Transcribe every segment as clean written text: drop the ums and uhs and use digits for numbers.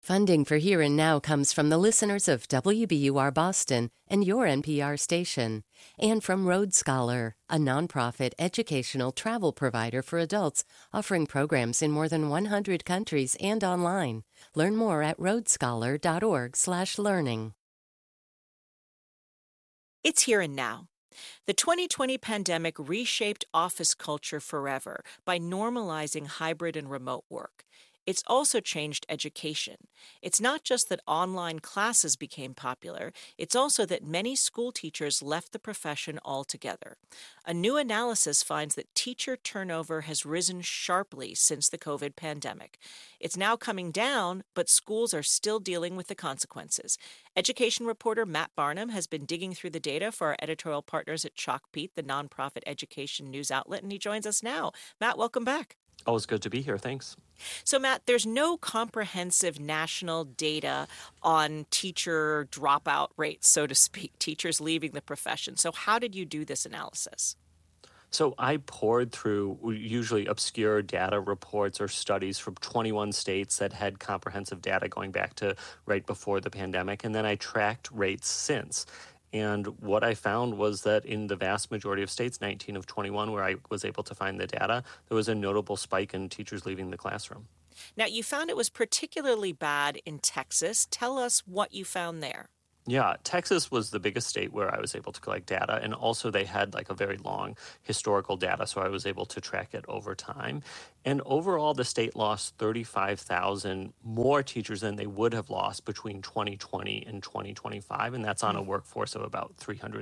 Funding for Here and Now comes from the listeners of WBUR Boston and your NPR station, and from Road Scholar, a nonprofit educational travel provider for adults offering programs in more than 100 countries and online. Learn more at roadscholar.org/learning. It's Here and Now. The 2020 pandemic reshaped office culture forever by normalizing hybrid and remote work. It's also changed education. It's not just that online classes became popular, it's also that many school teachers left the profession altogether. A new analysis finds that teacher turnover has risen sharply since the COVID pandemic. It's now coming down, but schools are still dealing with the consequences. Education reporter Matt Barnum has been digging through the data for our editorial partners at Chalkbeat, the nonprofit education news outlet, and he joins us now. Matt, welcome back. Always good to be here. Thanks. So, Matt, there's no comprehensive national data on teacher dropout rates, so to speak, teachers leaving the profession. So how did you do this analysis? So I poured through usually obscure data reports or studies from 21 states that had comprehensive data going back to right before the pandemic, and then I tracked rates since. And what I found was that in the vast majority of states, 19 of 21, where I was able to find the data, there was a notable spike in teachers leaving the classroom. Now, you found it was particularly bad in Texas. Tell us what you found there. Yeah, Texas was the biggest state where I was able to collect data, and also they had like a very long historical data, so I was able to track it over time. And overall, the state lost 35,000 more teachers than they would have lost between 2020 and 2025, and that's on a workforce of about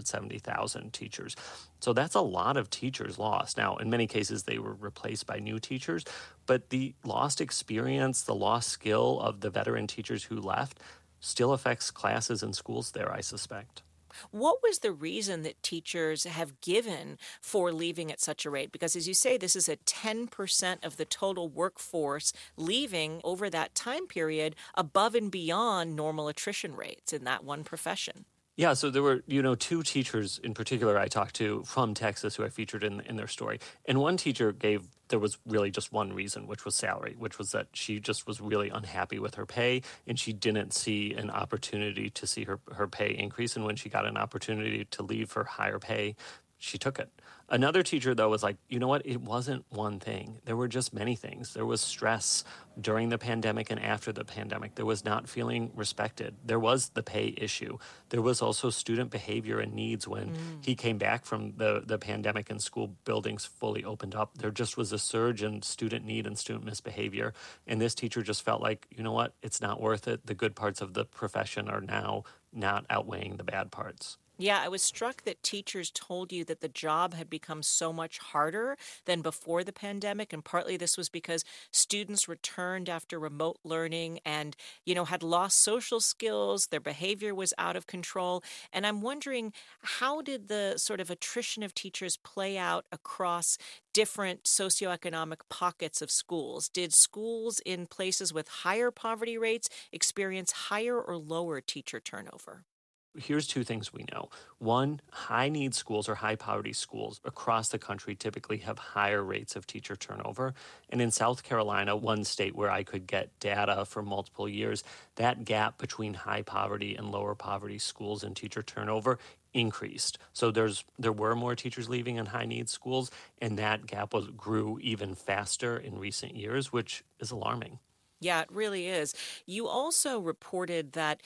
370,000 teachers. So that's a lot of teachers lost. Now, in many cases, they were replaced by new teachers, but the lost experience, the lost skill of the veteran teachers who left still affects classes and schools there, I suspect. What was the reason that teachers have given for leaving at such a rate? Because as you say, this is a 10% of the total workforce leaving over that time period above and beyond normal attrition rates in that one profession. Yeah, so there were, two teachers in particular I talked to from Texas who I featured in their story. And one teacher there was really just one reason, which was salary, which was that she just was really unhappy with her pay and she didn't see an opportunity to see her pay increase. And when she got an opportunity to leave for higher pay, she took it. Another teacher, though, was like, you know what? It wasn't one thing. There were just many things. There was stress during the pandemic and after the pandemic. There was not feeling respected. There was the pay issue. There was also student behavior and needs when he came back from the pandemic and school buildings fully opened up. There just was a surge in student need and student misbehavior. And this teacher just felt like, you know what? It's not worth it. The good parts of the profession are now not outweighing the bad parts. Yeah, I was struck that teachers told you that the job had become so much harder than before the pandemic. And partly this was because students returned after remote learning and, had lost social skills. Their behavior was out of control. And I'm wondering, how did the sort of attrition of teachers play out across different socioeconomic pockets of schools? Did schools in places with higher poverty rates experience higher or lower teacher turnover? Here's two things we know. One, high-need schools or high-poverty schools across the country typically have higher rates of teacher turnover. And in South Carolina, one state where I could get data for multiple years, that gap between high-poverty and lower-poverty schools and teacher turnover increased. So there were more teachers leaving in high-need schools, and that gap grew even faster in recent years, which is alarming. Yeah, it really is. You also reported that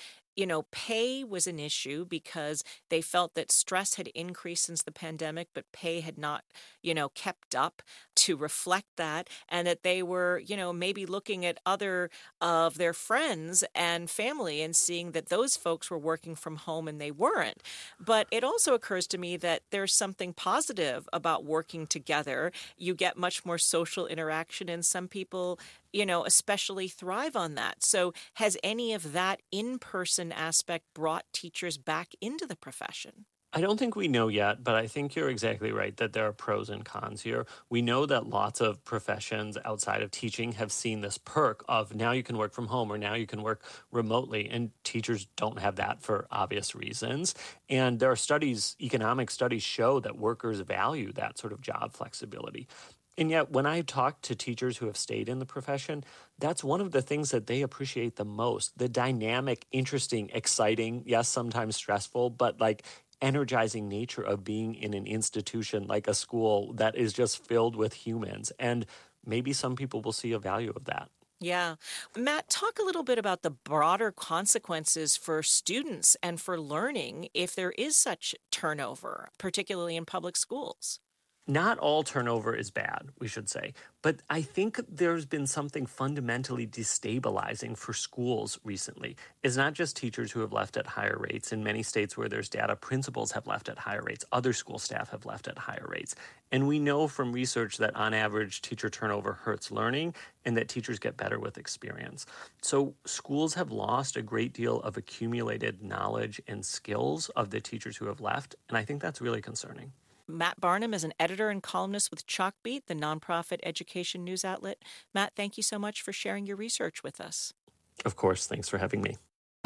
pay was an issue because they felt that stress had increased since the pandemic, but pay had not, kept up to reflect that, and that they were, maybe looking at other of their friends and family and seeing that those folks were working from home and they weren't. But it also occurs to me that there's something positive about working together. You get much more social interaction, and some people especially thrive on that. So has any of that in-person aspect brought teachers back into the profession? I don't think we know yet, but I think you're exactly right that there are pros and cons here. We know that lots of professions outside of teaching have seen this perk of now you can work from home or now you can work remotely, and teachers don't have that for obvious reasons. And there are economic studies show that workers value that sort of job flexibility. And yet, when I talk to teachers who have stayed in the profession, that's one of the things that they appreciate the most. The dynamic, interesting, exciting, yes, sometimes stressful, but like energizing nature of being in an institution like a school that is just filled with humans. And maybe some people will see a value of that. Yeah. Matt, talk a little bit about the broader consequences for students and for learning if there is such turnover, particularly in public schools. Not all turnover is bad, we should say, but I think there's been something fundamentally destabilizing for schools recently. It's not just teachers who have left at higher rates. In many states where there's data, principals have left at higher rates. Other school staff have left at higher rates. And we know from research that on average, teacher turnover hurts learning and that teachers get better with experience. So schools have lost a great deal of accumulated knowledge and skills of the teachers who have left. And I think that's really concerning. Matt Barnum is an editor and columnist with Chalkbeat, the nonprofit education news outlet. Matt, thank you so much for sharing your research with us. Of course. Thanks for having me.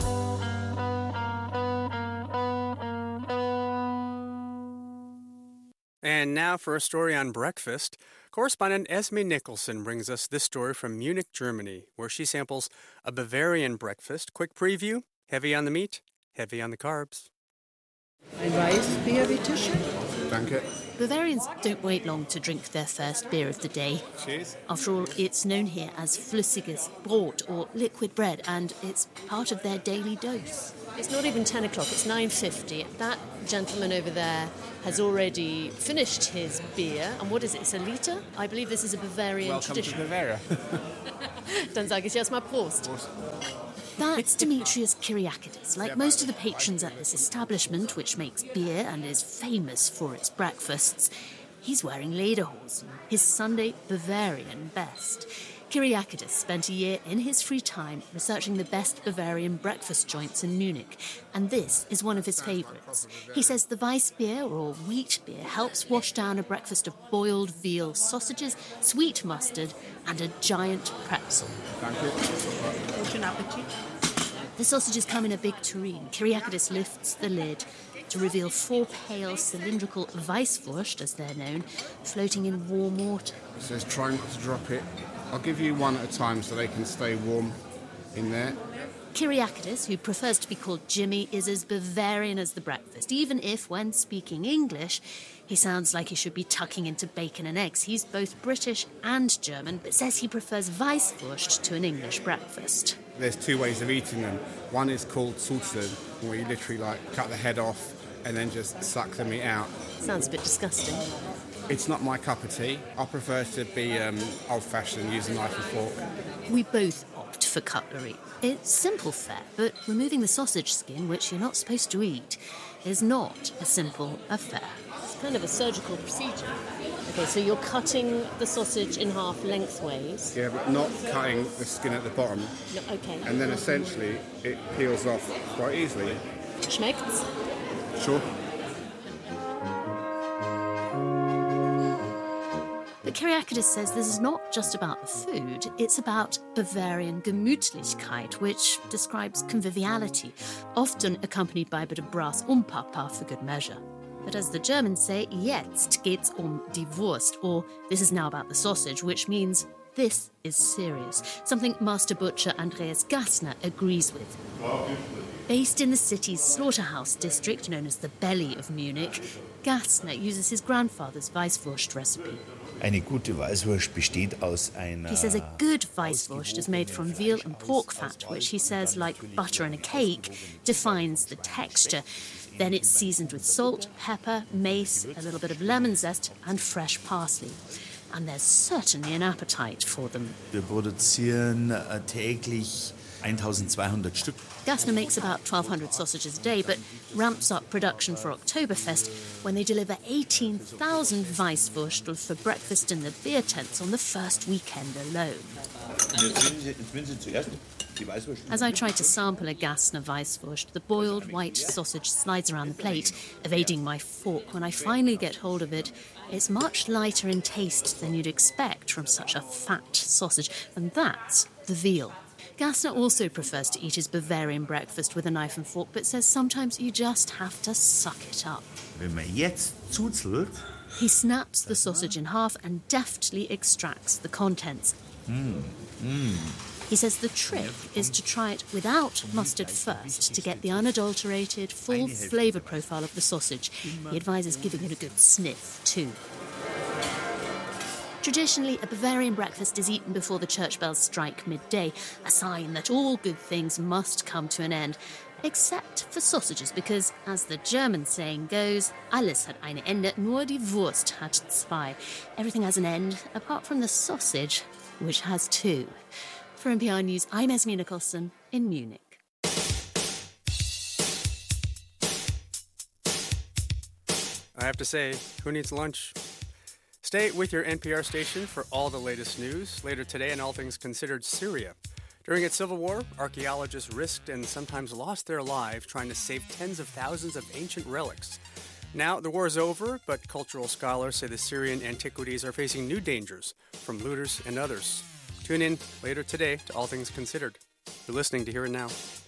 And now for a story on breakfast. Correspondent Esme Nicholson brings us this story from Munich, Germany, where she samples a Bavarian breakfast. Quick preview: heavy on the meat, heavy on the carbs. Ein Weißbier, bitte schön. Danke. Bavarians don't wait long to drink their first beer of the day. Cheers. After all, it's known here as flüssiges Brot, or liquid bread, and it's part of their daily dose. It's not even 10 o'clock, it's 9:50. That gentleman over there has already finished his beer. And what is it? It's a liter? I believe this is a Bavarian tradition. Welcome to Bavaria. Dann sage ich erstmal Prost. That's Demetrius Kyriakidis. Like most of the patrons at this establishment, which makes beer and is famous for its breakfasts, he's wearing lederhosen, his Sunday Bavarian best. Kyriakidis spent a year in his free time researching the best Bavarian breakfast joints in Munich, and this is one of his favourites. He says the Weissbier, or wheat beer, helps wash down a breakfast of boiled veal sausages, sweet mustard, and a giant pretzel. Guten Appetit. The sausages come in a big tureen. Kyriakidis lifts the lid to reveal 4 pale, cylindrical Weisswurst, as they're known, floating in warm water. It says try not to drop it. I'll give you one at a time so they can stay warm in there. Kyriakidis, who prefers to be called Jimmy, is as Bavarian as the breakfast, even if, when speaking English, he sounds like he should be tucking into bacon and eggs. He's both British and German, but says he prefers Weisswurst to an English breakfast. There's 2 ways of eating them. One is called Sulzen, where you literally cut the head off and then just suck the meat out. Sounds a bit disgusting. It's not my cup of tea. I prefer to be old-fashioned, use a knife and fork. We both opt for cutlery. It's simple fare, but removing the sausage skin, which you're not supposed to eat, is not a simple affair. It's kind of a surgical procedure. Okay, so you're cutting the sausage in half lengthways. Yeah, but not cutting the skin at the bottom. No, okay. And then essentially it peels off quite easily. Schmeckt's? Sure. But Kyriakidis says this is not just about the food, it's about Bavarian Gemütlichkeit, which describes conviviality, often accompanied by a bit of brass Umpapa for good measure. But as the Germans say, jetzt geht's die Wurst, or this is now about the sausage, which means this is serious, something Master Butcher Andreas Gassner agrees with. Based in the city's slaughterhouse district, known as the Belly of Munich, Gassner uses his grandfather's Weisswurst recipe. Eine gute Weißwurst besteht aus einer... He says a good Weisswurst is made from veal and pork fat, which he says, like butter in a cake, defines the texture. Then it's seasoned with salt, pepper, mace, a little bit of lemon zest and fresh parsley. And there's certainly an appetite for them. Wir produzieren täglich 1,200 Stück. Gassner makes about 1,200 sausages a day, but ramps up production for Oktoberfest when they deliver 18,000 Weisswurstel for breakfast in the beer tents on the first weekend alone. As I try to sample a Gassner Weisswurst, the boiled white sausage slides around the plate, evading my fork. When I finally get hold of it, it's much lighter in taste than you'd expect from such a fat sausage, and that's the veal. Gassner also prefers to eat his Bavarian breakfast with a knife and fork, but says sometimes you just have to suck it up. Wenn man jetzt zuzelt, He snaps the sausage in half and deftly extracts the contents. He says the trick is to try it without mustard first to get the unadulterated, full flavour profile of the sausage. He advises giving it a good sniff, too. Traditionally, a Bavarian breakfast is eaten before the church bells strike midday, a sign that all good things must come to an end. Except for sausages, because, as the German saying goes, alles hat ein Ende, nur die Wurst hat zwei. Everything has an end, apart from the sausage, which has two. For NPR News, I'm Esme Nicholson in Munich. I have to say, who needs lunch? Stay with your NPR station for all the latest news. Later today on All Things Considered, Syria. During its civil war, archaeologists risked and sometimes lost their lives trying to save tens of thousands of ancient relics. Now, the war is over, but cultural scholars say the Syrian antiquities are facing new dangers from looters and others. Tune in later today to All Things Considered. You're listening to Here and Now.